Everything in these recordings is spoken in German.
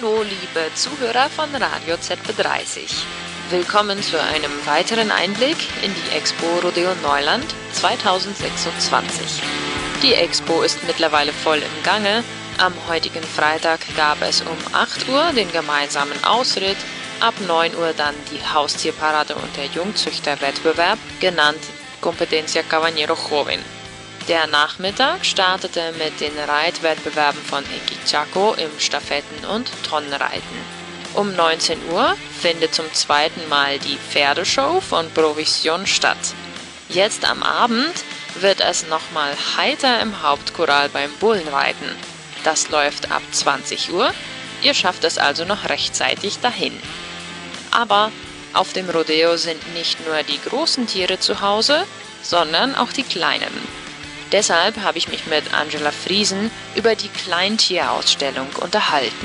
Hallo, liebe Zuhörer von Radio ZB30. Willkommen zu einem weiteren Einblick in die Expo Rodeo Neuland 2026. Die Expo ist mittlerweile voll im Gange. Am heutigen Freitag gab es um 8 Uhr den gemeinsamen Ausritt, ab 9 Uhr dann die Haustierparade und der Jungzüchterwettbewerb, genannt Competencia Caballero Joven. Der Nachmittag startete mit den Reitwettbewerben von Equichaco im Stafetten- und Tonnenreiten. Um 19 Uhr findet zum zweiten Mal die Pferdeshow von Provision statt. Jetzt am Abend wird es nochmal heiter im Hauptchoral beim Bullenreiten. Das läuft ab 20 Uhr, ihr schafft es also noch rechtzeitig dahin. Aber auf dem Rodeo sind nicht nur die großen Tiere zu Hause, sondern auch die kleinen. Deshalb habe ich mich mit Angela Friesen über die Kleintierausstellung unterhalten.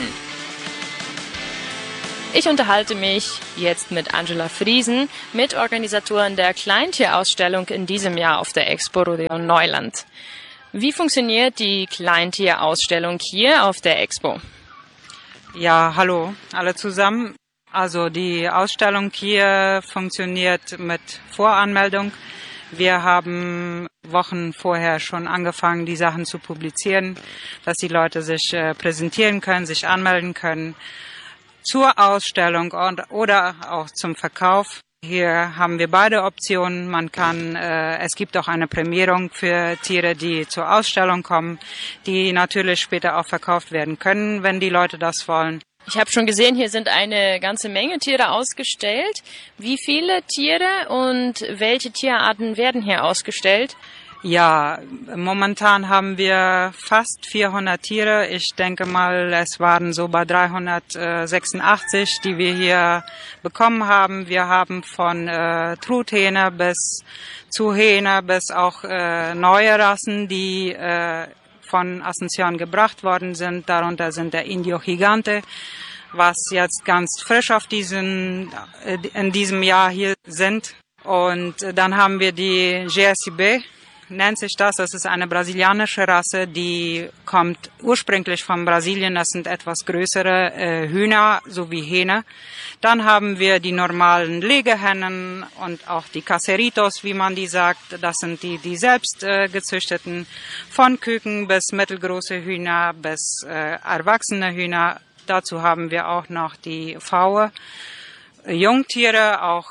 Ich unterhalte mich jetzt mit Angela Friesen, Mitorganisatorin der Kleintierausstellung in diesem Jahr auf der Expo Rodeo Neuland. Wie funktioniert die Kleintierausstellung hier auf der Expo? Ja, hallo alle zusammen. Also die Ausstellung hier funktioniert mit Voranmeldung. Wir haben Wochen vorher schon angefangen, die Sachen zu publizieren, dass die Leute sich präsentieren können, sich anmelden können zur Ausstellung oder auch zum Verkauf. Hier haben wir beide Optionen. Es gibt auch eine Prämierung für Tiere, die zur Ausstellung kommen, die natürlich später auch verkauft werden können, wenn die Leute das wollen. Ich habe schon gesehen, hier sind eine ganze Menge Tiere ausgestellt. Wie viele Tiere und welche Tierarten werden hier ausgestellt? Ja, momentan haben wir fast 400 Tiere. Ich denke mal, es waren so bei 386, die wir hier bekommen haben. Wir haben von Truthähne bis zu Hähne bis auch neue Rassen, die von Asunción gebracht worden sind. Darunter sind der Indio Gigante, was jetzt ganz frisch in diesem Jahr hier sind. Und dann haben wir die GSIB, nennt sich das. Das ist eine brasilianische Rasse, die kommt ursprünglich von Brasilien. Das sind etwas größere Hühner sowie Hähne. Dann haben wir die normalen Legehennen und auch die Caseritos, wie man die sagt. Das sind die selbst gezüchteten, von Küken bis mittelgroße Hühner bis erwachsene Hühner. Dazu haben wir auch noch die Pfaue, Jungtiere, auch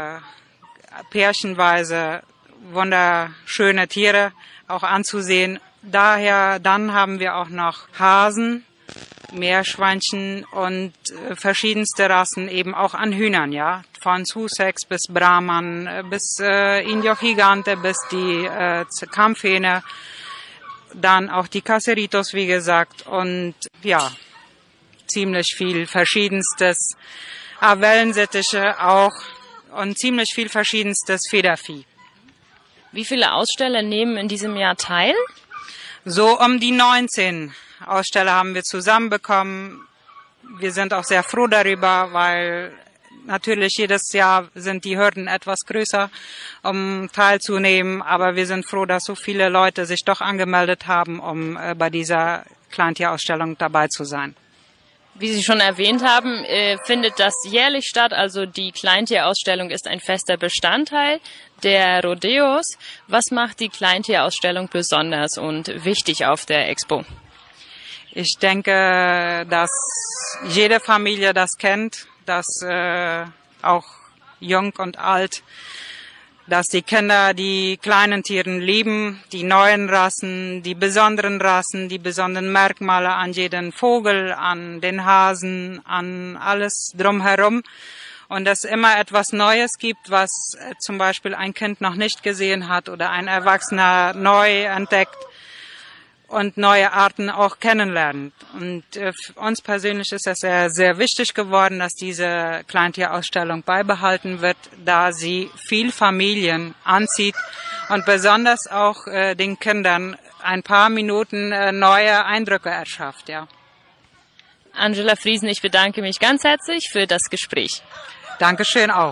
pärchenweise wunderschöne Tiere auch anzusehen. Dann haben wir auch noch Hasen, Meerschweinchen und verschiedenste Rassen eben auch an Hühnern, ja. Von Sussex bis Brahman, bis Indio Gigante, bis die Kampfhähne. Dann auch die Caseritos, wie gesagt. Und ja, ziemlich viel Verschiedenstes. Wellensittiche auch. Und ziemlich viel Verschiedenstes Federvieh. Wie viele Aussteller nehmen in diesem Jahr teil? So um die 19 Aussteller haben wir zusammenbekommen. Wir sind auch sehr froh darüber, weil natürlich jedes Jahr sind die Hürden etwas größer, um teilzunehmen. Aber wir sind froh, dass so viele Leute sich doch angemeldet haben, um bei dieser Kleintierausstellung dabei zu sein. Wie Sie schon erwähnt haben, findet das jährlich statt. Also die Kleintierausstellung ist ein fester Bestandteil der Rodeos. Was macht die Kleintierausstellung besonders und wichtig auf der Expo? Ich denke, dass jede Familie das kennt, dass auch jung und alt, dass die Kinder die kleinen Tieren lieben, die neuen Rassen, die besonderen Merkmale an jeden Vogel, an den Hasen, an alles drumherum. Und es immer etwas Neues gibt, was zum Beispiel ein Kind noch nicht gesehen hat oder ein Erwachsener neu entdeckt und neue Arten auch kennenlernt. Und für uns persönlich ist es sehr, sehr wichtig geworden, dass diese Kleintierausstellung beibehalten wird, da sie viel Familien anzieht und besonders auch den Kindern ein paar Minuten neue Eindrücke erschafft. Ja. Angela Friesen, ich bedanke mich ganz herzlich für das Gespräch. Dankeschön auch.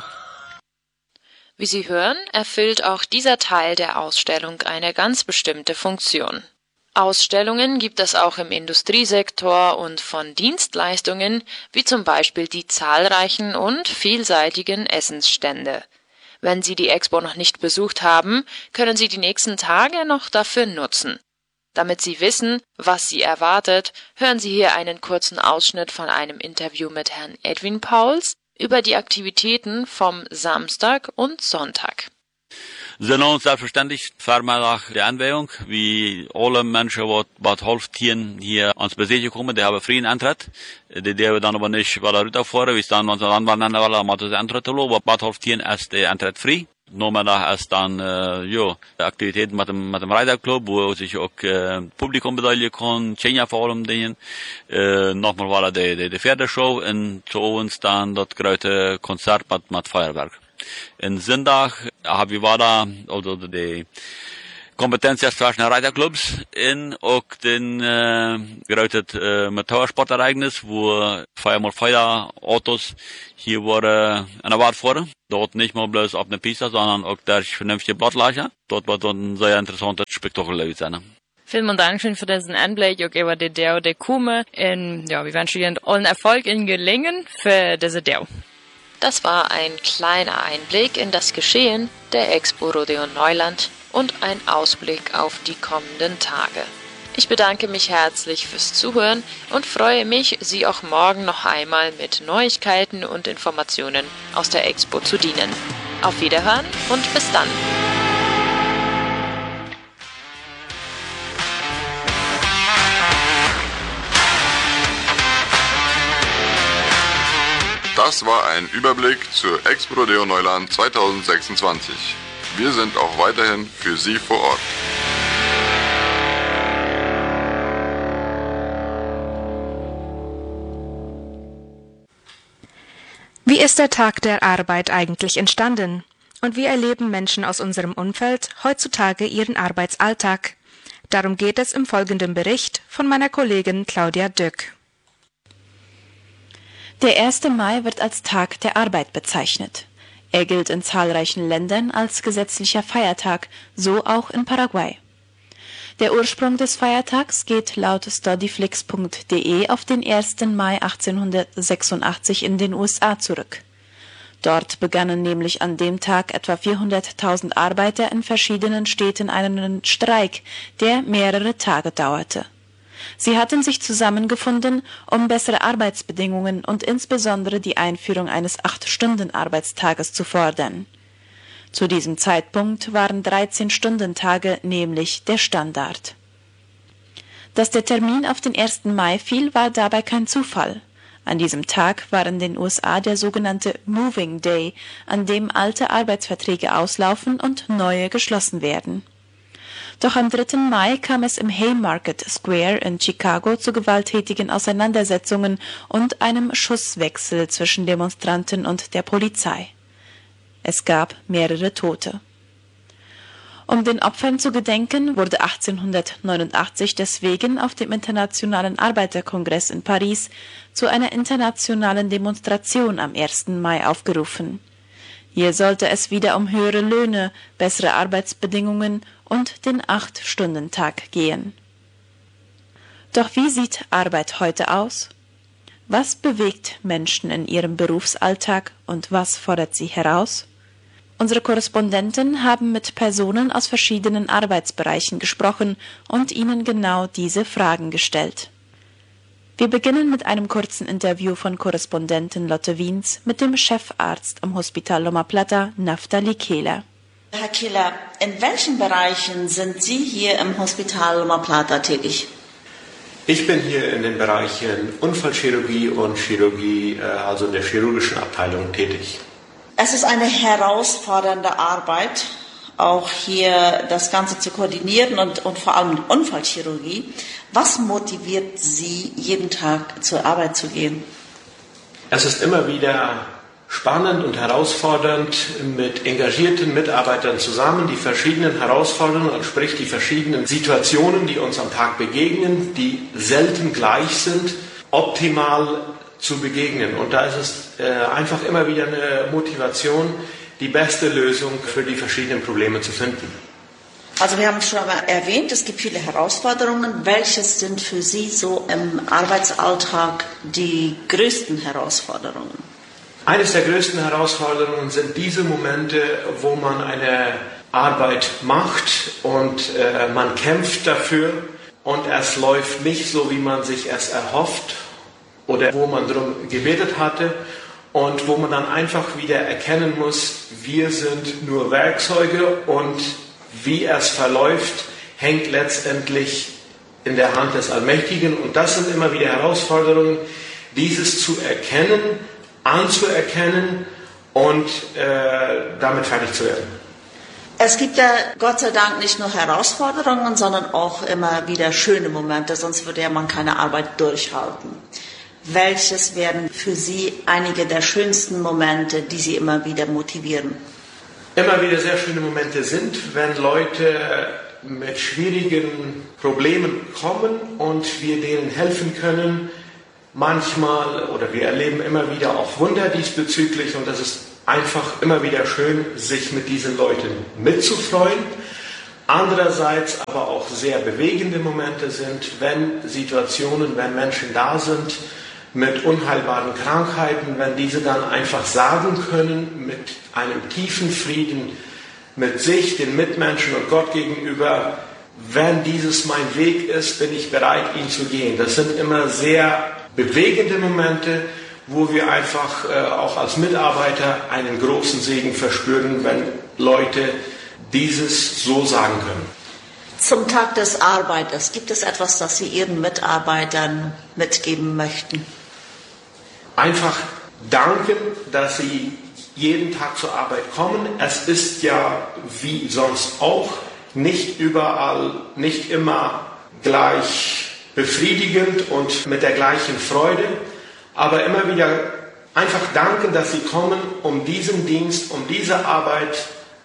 Wie Sie hören, erfüllt auch dieser Teil der Ausstellung eine ganz bestimmte Funktion. Ausstellungen gibt es auch im Industriesektor und von Dienstleistungen, wie zum Beispiel die zahlreichen und vielseitigen Essensstände. Wenn Sie die Expo noch nicht besucht haben, können Sie die nächsten Tage noch dafür nutzen. Damit Sie wissen, was Sie erwartet, hören Sie hier einen kurzen Ausschnitt von einem Interview mit Herrn Edwin Pauls über die Aktivitäten vom Samstag und Sonntag. Sind selbstverständlich Vormittag der Anweihung, wie alle Menschen, die Bad Holftien hier ans Besichtigen kommen, die haben freien Eintritt. Die dürfen dann aber nicht weiter runterfahren, wie es dann unsere Anwender wollen, aber das Eintritt lo, aber Bad Holftien ist der Eintritt frei. Nachmittag ist dann, Aktivitäten mit dem Reiterclub, wo sich auch, Publikum beteiligen kann, Tschenja vor allem Dingen. Nochmal war die Pferdeshow und zu uns dann das große Konzert mit Feuerwerk. In Sonntag haben wir da, also die Kompetenz zwischen den Reiterclubs in auch den, großen, Motorsportereignis, wo Feuerautos hier wurde, an der Wart fuhren. Dort nicht mal bloß auf der Piste, sondern auch durch vernünftige Blattlager. Dort wird ein sehr interessantes Spektakel sein. Vielen Dank schön für diesen Einblick, auch über die Deo der Kume. Wir wünschen Ihnen allen Erfolg in Gelingen für diese Deo. Das war ein kleiner Einblick in das Geschehen der Expo Rodeo Neuland und ein Ausblick auf die kommenden Tage. Ich bedanke mich herzlich fürs Zuhören und freue mich, Sie auch morgen noch einmal mit Neuigkeiten und Informationen aus der Expo zu dienen. Auf Wiederhören und bis dann! Das war ein Überblick zur Expo Rodeo Neuland 2026. Wir sind auch weiterhin für Sie vor Ort. Wie ist der Tag der Arbeit eigentlich entstanden? Und wie erleben Menschen aus unserem Umfeld heutzutage ihren Arbeitsalltag? Darum geht es im folgenden Bericht von meiner Kollegin Claudia Döck. Der 1. Mai wird als Tag der Arbeit bezeichnet. Er gilt in zahlreichen Ländern als gesetzlicher Feiertag, so auch in Paraguay. Der Ursprung des Feiertags geht laut studyflix.de auf den 1. Mai 1886 in den USA zurück. Dort begannen nämlich an dem Tag etwa 400.000 Arbeiter in verschiedenen Städten einen Streik, der mehrere Tage dauerte. Sie hatten sich zusammengefunden, um bessere Arbeitsbedingungen und insbesondere die Einführung eines 8-Stunden-Arbeitstages zu fordern. Zu diesem Zeitpunkt waren 13-Stunden-Tage nämlich der Standard. Dass der Termin auf den 1. Mai fiel, war dabei kein Zufall. An diesem Tag war in den USA der sogenannte Moving Day, an dem alte Arbeitsverträge auslaufen und neue geschlossen werden. Doch am 3. Mai kam es im Haymarket Square in Chicago zu gewalttätigen Auseinandersetzungen und einem Schusswechsel zwischen Demonstranten und der Polizei. Es gab mehrere Tote. Um den Opfern zu gedenken, wurde 1889 deswegen auf dem Internationalen Arbeiterkongress in Paris zu einer internationalen Demonstration am 1. Mai aufgerufen. Hier sollte es wieder um höhere Löhne, bessere Arbeitsbedingungen und den 8-Stunden-Tag gehen. Doch wie sieht Arbeit heute aus? Was bewegt Menschen in ihrem Berufsalltag und was fordert sie heraus? Unsere Korrespondenten haben mit Personen aus verschiedenen Arbeitsbereichen gesprochen und ihnen genau diese Fragen gestellt. Wir beginnen mit einem kurzen Interview von Korrespondentin Lotte Wiens mit dem Chefarzt am Hospital Loma Plata, Naftali Kehler. Herr Kehler, in welchen Bereichen sind Sie hier im Hospital Loma Plata tätig? Ich bin hier in den Bereichen Unfallchirurgie und Chirurgie, also in der chirurgischen Abteilung tätig. Es ist eine herausfordernde Arbeit, auch hier das Ganze zu koordinieren und vor allem die Unfallchirurgie. Was motiviert Sie, jeden Tag zur Arbeit zu gehen? Es ist immer wieder spannend und herausfordernd, mit engagierten Mitarbeitern zusammen die verschiedenen Herausforderungen, sprich die verschiedenen Situationen, die uns am Tag begegnen, die selten gleich sind, optimal zu begegnen. Und da ist es einfach immer wieder eine Motivation, die beste Lösung für die verschiedenen Probleme zu finden. Also wir haben es schon einmal erwähnt, es gibt viele Herausforderungen. Welches sind für Sie so im Arbeitsalltag die größten Herausforderungen? Eines der größten Herausforderungen sind diese Momente, wo man eine Arbeit macht und man kämpft dafür und es läuft nicht so, wie man sich es erhofft oder wo man darum gebetet hatte und wo man dann einfach wieder erkennen muss, wir sind nur Werkzeuge und wie es verläuft, hängt letztendlich in der Hand des Allmächtigen. Und das sind immer wieder Herausforderungen, dieses zu erkennen, anzuerkennen und damit fertig zu werden. Es gibt ja Gott sei Dank nicht nur Herausforderungen, sondern auch immer wieder schöne Momente, sonst würde ja man keine Arbeit durchhalten. Welches wären für Sie einige der schönsten Momente, die Sie immer wieder motivieren? Immer wieder sehr schöne Momente sind, wenn Leute mit schwierigen Problemen kommen und wir denen helfen können. Manchmal oder wir erleben immer wieder auch Wunder diesbezüglich und das ist einfach immer wieder schön, sich mit diesen Leuten mitzufreuen. Andererseits aber auch sehr bewegende Momente sind, wenn Menschen da sind mit unheilbaren Krankheiten, wenn diese dann einfach sagen können, mit einem tiefen Frieden, mit sich, den Mitmenschen und Gott gegenüber, wenn dieses mein Weg ist, bin ich bereit, ihn zu gehen. Das sind immer sehr bewegende Momente, wo wir einfach auch als Mitarbeiter einen großen Segen verspüren, wenn Leute dieses so sagen können. Zum Tag des Arbeiters, gibt es etwas, das Sie Ihren Mitarbeitern mitgeben möchten? Einfach danken, dass Sie jeden Tag zur Arbeit kommen. Es ist ja wie sonst auch nicht überall, nicht immer gleich befriedigend und mit der gleichen Freude, aber immer wieder einfach danken, dass Sie kommen, um diesen Dienst, um diese Arbeit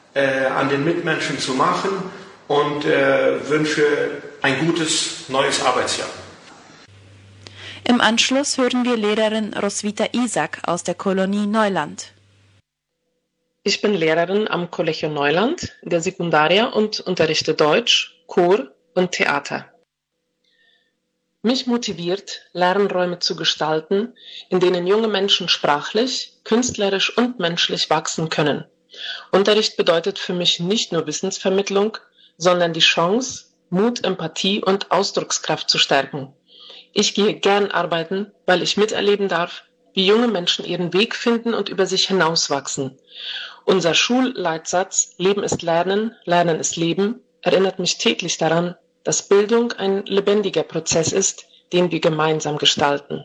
an den Mitmenschen zu machen und wünsche ein gutes neues Arbeitsjahr. Im Anschluss hören wir Lehrerin Roswitha Isak aus der Kolonie Neuland. Ich bin Lehrerin am Collegio Neuland, der Sekundaria und unterrichte Deutsch, Chor und Theater. Mich motiviert, Lernräume zu gestalten, in denen junge Menschen sprachlich, künstlerisch und menschlich wachsen können. Unterricht bedeutet für mich nicht nur Wissensvermittlung, sondern die Chance, Mut, Empathie und Ausdruckskraft zu stärken. Ich gehe gern arbeiten, weil ich miterleben darf, wie junge Menschen ihren Weg finden und über sich hinauswachsen. Unser Schulleitsatz Leben ist Lernen, Lernen ist Leben erinnert mich täglich daran, dass Bildung ein lebendiger Prozess ist, den wir gemeinsam gestalten.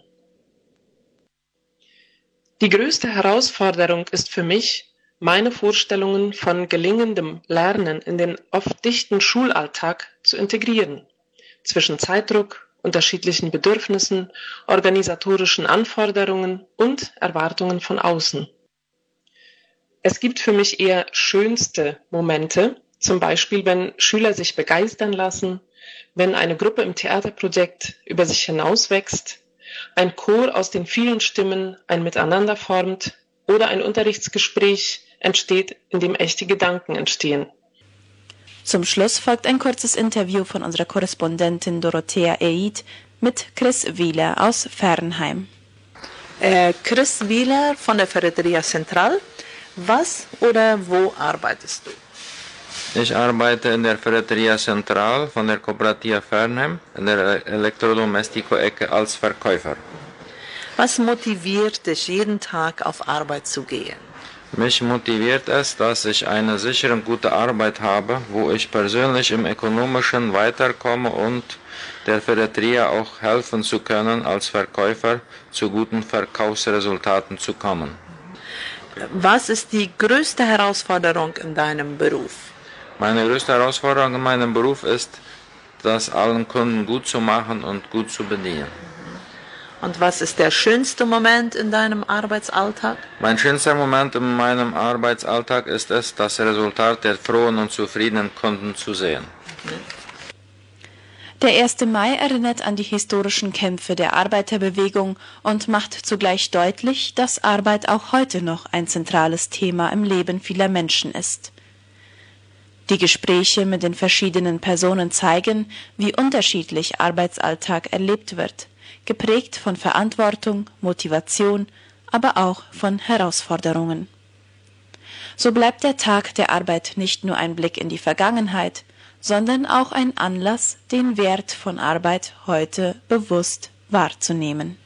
Die größte Herausforderung ist für mich, meine Vorstellungen von gelingendem Lernen in den oft dichten Schulalltag zu integrieren. Zwischen Zeitdruck, unterschiedlichen Bedürfnissen, organisatorischen Anforderungen und Erwartungen von außen. Es gibt für mich eher schönste Momente, zum Beispiel, wenn Schüler sich begeistern lassen, wenn eine Gruppe im Theaterprojekt über sich hinauswächst, ein Chor aus den vielen Stimmen ein Miteinander formt oder ein Unterrichtsgespräch entsteht, in dem echte Gedanken entstehen. Zum Schluss folgt ein kurzes Interview von unserer Korrespondentin Dorothea Eid mit Chris Wieler aus Fernheim. Chris Wieler von der Ferreteria Central. Was oder wo arbeitest du? Ich arbeite in der Ferreteria Central von der Cooperativa Fernheim in der Elektrodomestico-Ecke als Verkäufer. Was motiviert dich, jeden Tag auf Arbeit zu gehen? Mich motiviert es, dass ich eine sichere und gute Arbeit habe, wo ich persönlich im Ökonomischen weiterkomme und der Ferreteria auch helfen zu können, als Verkäufer zu guten Verkaufsresultaten zu kommen. Was ist die größte Herausforderung in deinem Beruf? Meine größte Herausforderung in meinem Beruf ist, das allen Kunden gut zu machen und gut zu bedienen. Und was ist der schönste Moment in deinem Arbeitsalltag? Mein schönster Moment in meinem Arbeitsalltag ist es, das Resultat der frohen und zufriedenen Kunden zu sehen. Der 1. Mai erinnert an die historischen Kämpfe der Arbeiterbewegung und macht zugleich deutlich, dass Arbeit auch heute noch ein zentrales Thema im Leben vieler Menschen ist. Die Gespräche mit den verschiedenen Personen zeigen, wie unterschiedlich Arbeitsalltag erlebt wird, geprägt von Verantwortung, Motivation, aber auch von Herausforderungen. So bleibt der Tag der Arbeit nicht nur ein Blick in die Vergangenheit, sondern auch ein Anlass, den Wert von Arbeit heute bewusst wahrzunehmen.